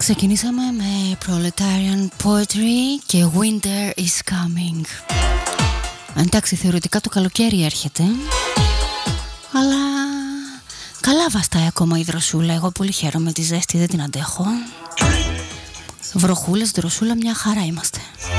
Ξεκινήσαμε με Proletarian Poetry και Winter is Coming. Εντάξει, θεωρητικά το καλοκαίρι έρχεται, αλλά καλά βαστάει ακόμα η δροσούλα. Εγώ πολύ χαίρομαι τη ζέστη, δεν την αντέχω. Βροχούλες, δροσούλα, μια χαρά είμαστε.